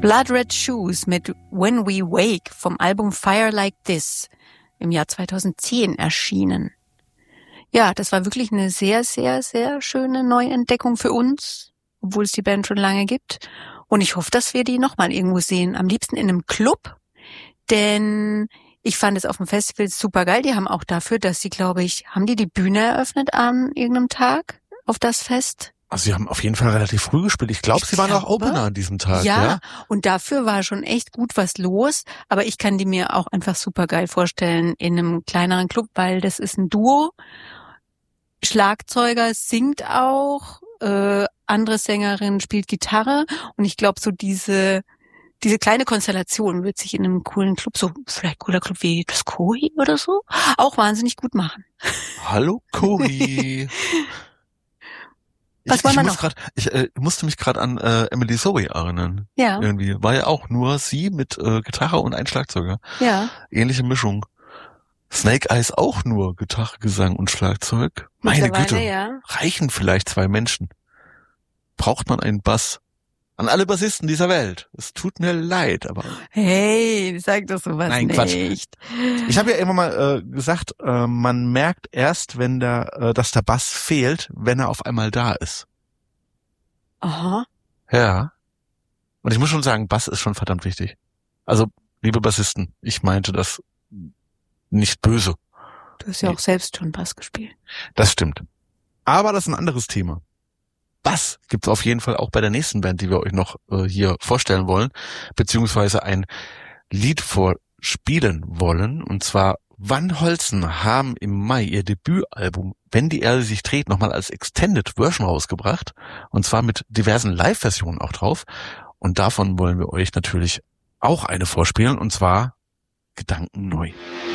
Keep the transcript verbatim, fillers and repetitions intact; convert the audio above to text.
Blood Red Shoes mit When We Wake vom Album Fire Like This im Jahr zweitausendzehn erschienen. Ja, das war wirklich eine sehr, sehr, sehr schöne Neuentdeckung für uns, obwohl es die Band schon lange gibt. Und ich hoffe, dass wir die nochmal irgendwo sehen. Am liebsten in einem Club, denn ich fand es auf dem Festival super geil. Die haben auch dafür, dass sie, glaube ich, haben die die Bühne eröffnet an irgendeinem Tag auf das Fest? Also sie haben auf jeden Fall relativ früh gespielt. Ich glaube, sie waren auch Opener an diesem Tag. Ja, ja, und dafür war schon echt gut was los. Aber ich kann die mir auch einfach super geil vorstellen in einem kleineren Club, weil das ist ein Duo. Schlagzeuger singt auch, äh, andere Sängerin spielt Gitarre. Und ich glaube, so diese diese kleine Konstellation wird sich in einem coolen Club, so vielleicht cooler Club wie das Kohi oder so, auch wahnsinnig gut machen. Hallo Kohi. Was ich, wollen ich wir muss noch? Grad, ich äh, musste mich gerade an äh, Emily Zoe erinnern. Ja. Irgendwie war ja auch nur sie mit äh, Gitarre und ein Schlagzeuger. Ja. Ähnliche Mischung. Snake Eyes auch nur Gitarre, Gesang und Schlagzeug. Meine Güte, ja. reichen vielleicht zwei Menschen. Braucht man einen Bass? An alle Bassisten dieser Welt. Es tut mir leid, aber... Hey, sag doch sowas Nein, nicht. Quatsch. Ich habe ja immer mal äh, gesagt, äh, man merkt erst, wenn der, äh, dass der Bass fehlt, wenn er auf einmal da ist. Aha. Ja. Und ich muss schon sagen, Bass ist schon verdammt wichtig. Also, liebe Bassisten, ich meinte das nicht böse. Du hast ja auch selbst schon Bass gespielt. Das stimmt. Aber das ist ein anderes Thema. Bass gibt's auf jeden Fall auch bei der nächsten Band, die wir euch noch äh, hier vorstellen wollen, beziehungsweise ein Lied vorspielen wollen. Und zwar Van Holzen haben im Mai ihr Debütalbum Wenn die Erde sich dreht nochmal als Extended Version rausgebracht. Und zwar mit diversen Live-Versionen auch drauf. Und davon wollen wir euch natürlich auch eine vorspielen, und zwar Gedanken neu.